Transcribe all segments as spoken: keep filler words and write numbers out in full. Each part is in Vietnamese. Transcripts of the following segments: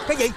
Cái gì?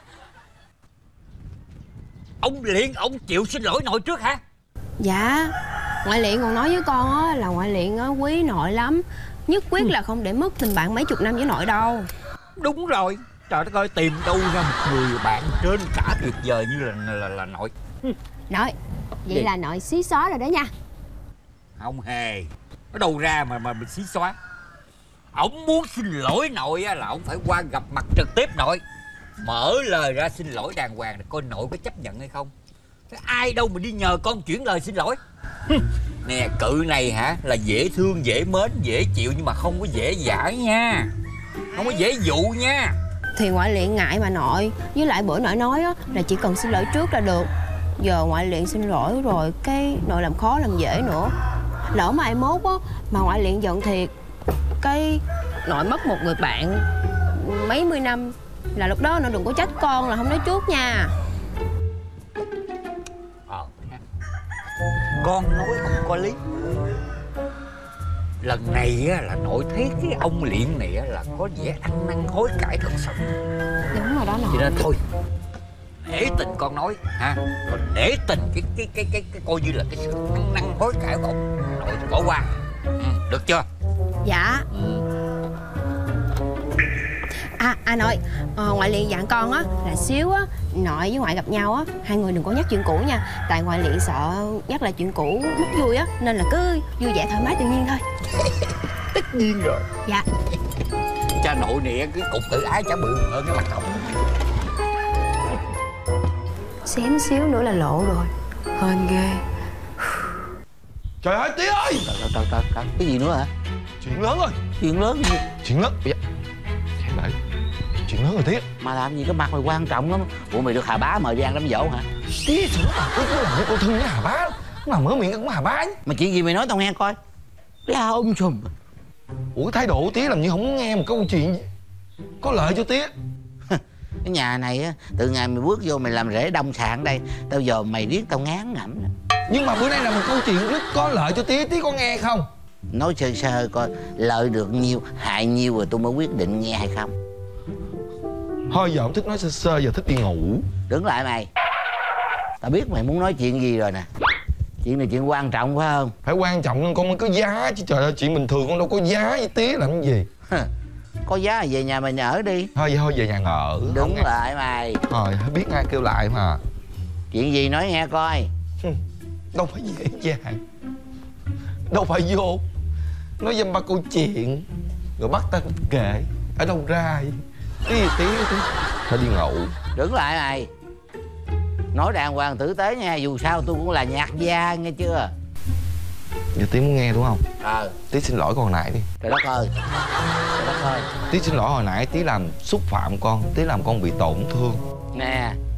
Ông Liện ông chịu xin lỗi nội trước hả? Dạ. Ngoại Liện còn nói với con á là ngoại Liện á quý nội lắm, nhất quyết là không để mất tình bạn mấy chục năm với nội đâu. Đúng rồi. Trời đất ơi, tìm đâu ra một người bạn trên cả tuyệt vời như là là, là, là nội. Nội, vậy gì? Là nội xí xóa rồi đó nha. Không hề. Nó đâu ra mà mà mình xí xóa. Ổng muốn xin lỗi nội á là ổng phải qua gặp mặt trực tiếp nội, mở lời ra xin lỗi đàng hoàng để coi nội có chấp nhận hay không. Thế ai đâu mà đi nhờ con chuyển lời xin lỗi. Nè, cự này hả là dễ thương, dễ mến, dễ chịu nhưng mà không có dễ dãi nha, không có dễ dụ nha. Thì ngoại Liện ngại mà nội. Với lại bữa nội nói á là chỉ cần xin lỗi trước là được. Giờ ngoại Liện xin lỗi rồi cái nội làm khó làm dễ nữa. Lỡ mà ai mốt á mà ngoại Liện giận thiệt, cái nội mất một người bạn mấy mươi năm là lúc đó nội đừng có trách con là không nói trước nha. Ờ, con nói cũng có lý. Lần này á là nội thấy cái ông Liện này á là có vẻ ăn năn hối cải thật sự. Đúng rồi đó nội. Cho nên thôi, nể tình con nói ha, rồi nể tình cái cái cái cái, cái coi như là cái sự ăn năn hối cải của ông nội bỏ qua. Ừ, được chưa? Dạ. Ừ. À, à nội, à, ngoại Liện dặn con á là xíu á nội với ngoại gặp nhau á hai người đừng có nhắc chuyện cũ nha. Tại ngoại Liện sợ nhắc lại chuyện cũ mất vui á, nên là cứ vui vẻ thoải mái tự nhiên thôi. Tất nhiên rồi. Dạ. Cha nội nè, cái cục tự ái chả bự hơn cái mặt ông. Xém xíu nữa là lộ rồi, hên ghê. Trời ơi Tía ơi! Trời, trời, trời, trời. Cái gì nữa hả? Chuyện lớn rồi. Chuyện lớn gì? Chuyện lớn. Dạ. Xem lại. Chuyện lớn rồi Tía. Mà làm gì cái mặt mày quan trọng lắm. Ủa mày được Hà Bá mời đi ăn đám giỗ hả? Tía sao nó cứ cứ làm cô thân với Hà Bá. Nó làm mở miệng cũng Hà Bá. Mà chuyện gì mày nói tao nghe coi. Cái Hà ôm sùm. Ủa cái thái độ của Tía làm như không muốn nghe một câu chuyện có lợi cho Tía. Cái nhà này á, từ ngày mày bước vô mày làm rễ đông sạn đây, tao giờ mày riết tao ngán ngẩm. Nhưng mà bữa nay là một câu chuyện rất có lợi cho Tía, Tía có nghe không? Nói sơ sơ coi lợi được nhiêu, hại nhiêu rồi tôi mới quyết định nghe hay không. Thôi giờ không thích nói sơ sơ, giờ thích đi ngủ. Đứng lại mày. Tao biết mày muốn nói chuyện gì rồi nè. Chuyện này chuyện quan trọng phải không? Phải quan trọng nên con mới có giá chứ trời ơi, chuyện bình thường con đâu có giá với Tía làm cái gì. Có giá là về nhà mày ở đi. Thôi vậy thôi về nhà ở. Đứng lại mày. Thôi biết ai kêu lại mà. Chuyện gì nói nghe coi. Đâu phải dễ dàng, đâu phải vô nói dăm ba câu chuyện rồi bắt ta kệ ở đâu ra vậy. Tí tí tí phải đi ngủ. Đứng lại mày. Nói đàng hoàng tử tế nha, dù sao tôi cũng là nhạc gia nghe chưa. Giờ Tí muốn nghe đúng không? Ờ. Tí xin lỗi con hồi nãy đi. Trời đất ơi. Trời đất ơi. Tí xin lỗi hồi nãy Tí làm xúc phạm con, Tí làm con bị tổn thương. Nè,